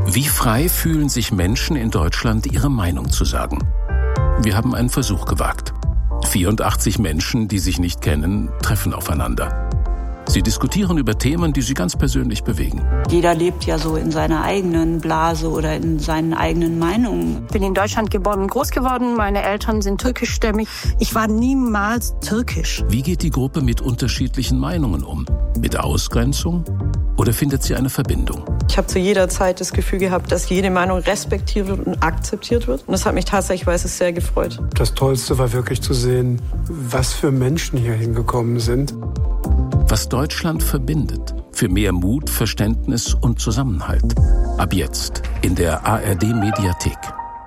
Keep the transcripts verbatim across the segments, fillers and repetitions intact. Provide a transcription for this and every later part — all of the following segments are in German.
Wie frei fühlen sich Menschen in Deutschland, ihre Meinung zu sagen? Wir haben einen Versuch gewagt. vierundachtzig Menschen, die sich nicht kennen, treffen aufeinander. Sie diskutieren über Themen, die sie ganz persönlich bewegen. Jeder lebt ja so in seiner eigenen Blase oder in seinen eigenen Meinungen. Ich bin in Deutschland geboren und groß geworden. Meine Eltern sind türkischstämmig. Ich war niemals türkisch. Wie geht die Gruppe mit unterschiedlichen Meinungen um? Mit Ausgrenzung? Oder findet sie eine Verbindung? Ich habe zu jeder Zeit das Gefühl gehabt, dass jede Meinung respektiert wird und akzeptiert wird. Und das hat mich tatsächlich sehr gefreut. Das Tollste war wirklich zu sehen, was für Menschen hier hingekommen sind. Was Deutschland verbindet. Für mehr Mut, Verständnis und Zusammenhalt. Ab jetzt in der A R D-Mediathek.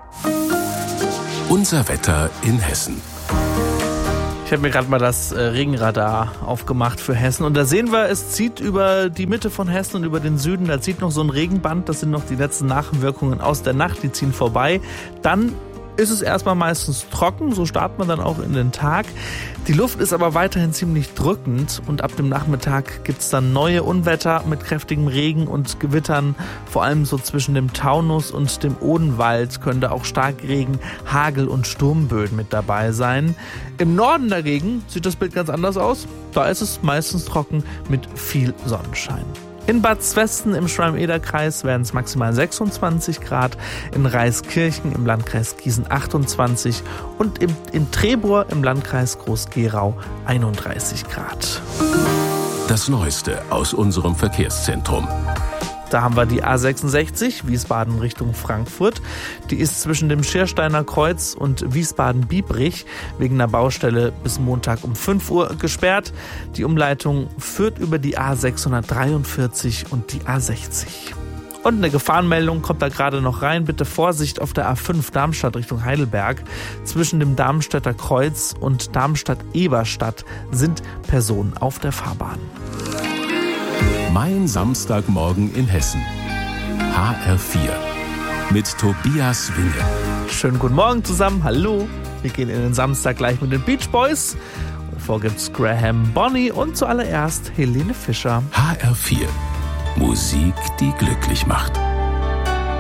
Unser Wetter in Hessen. Ich habe mir gerade mal das Regenradar aufgemacht für Hessen und da sehen wir, es zieht über die Mitte von Hessen und über den Süden, da zieht noch so ein Regenband, das sind noch die letzten Nachwirkungen aus der Nacht, die ziehen vorbei. Dann ist es erstmal meistens trocken, so startet man dann auch in den Tag. Die Luft ist aber weiterhin ziemlich drückend und ab dem Nachmittag gibt es dann neue Unwetter mit kräftigem Regen und Gewittern. Vor allem so zwischen dem Taunus und dem Odenwald könnte auch Starkregen, Hagel und Sturmböen mit dabei sein. Im Norden dagegen sieht das Bild ganz anders aus. Da ist es meistens trocken mit viel Sonnenschein. In Bad Zwesten im Schwalm-Eder-Kreis werden es maximal sechsundzwanzig Grad, in Reiskirchen im Landkreis Gießen achtundzwanzig und im, in Trebur im Landkreis Groß-Gerau einunddreißig Grad. Das Neueste aus unserem Verkehrszentrum. Da haben wir die A sechsundsechzig, Wiesbaden Richtung Frankfurt. Die ist zwischen dem Schiersteiner Kreuz und Wiesbaden-Biebrich wegen einer Baustelle bis Montag um fünf Uhr gesperrt. Die Umleitung führt über die A sechshundertdreiundvierzig und die A sechzig. Und eine Gefahrenmeldung kommt da gerade noch rein. Bitte Vorsicht auf der A fünf Darmstadt Richtung Heidelberg. Zwischen dem Darmstädter Kreuz und Darmstadt-Eberstadt sind Personen auf der Fahrbahn. Mein Samstagmorgen in Hessen. H R vier. Mit Tobias Winge. Schönen guten Morgen zusammen. Hallo. Wir gehen in den Samstag gleich mit den Beach Boys. Und davor gibt's Graham Bonny und zuallererst Helene Fischer. H R vier. Musik, die glücklich macht.